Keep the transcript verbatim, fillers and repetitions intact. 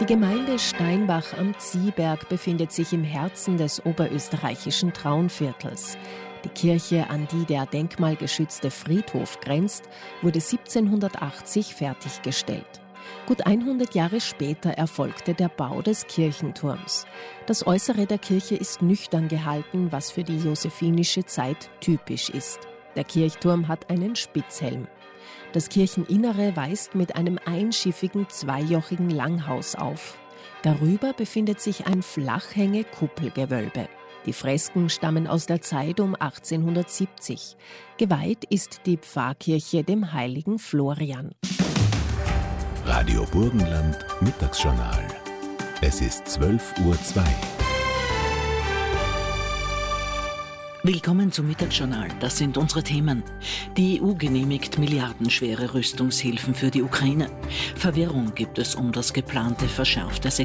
Die Gemeinde Steinbach am Ziehberg befindet sich im Herzen des oberösterreichischen Traunviertels. Die Kirche, an die der denkmalgeschützte Friedhof grenzt, wurde siebzehnhundertachtzig fertiggestellt. Gut hundert Jahre später erfolgte der Bau des Kirchenturms. Das Äußere der Kirche ist nüchtern gehalten, was für die josephinische Zeit typisch ist. Der Kirchturm hat einen Spitzhelm. Das Kircheninnere weist mit einem einschiffigen, zweijochigen Langhaus auf. Darüber befindet sich ein Flachhänge-Kuppelgewölbe. Die Fresken stammen aus der Zeit um achtzehnhundertsiebzig. Geweiht ist die Pfarrkirche dem heiligen Florian. Radio Burgenland Mittagsjournal. Es ist zwölf Uhr zwei. Willkommen zum Mittagsjournal. Das sind unsere Themen. Die E U genehmigt milliardenschwere Rüstungshilfen für die Ukraine. Verwirrung gibt es um das geplante verschärfte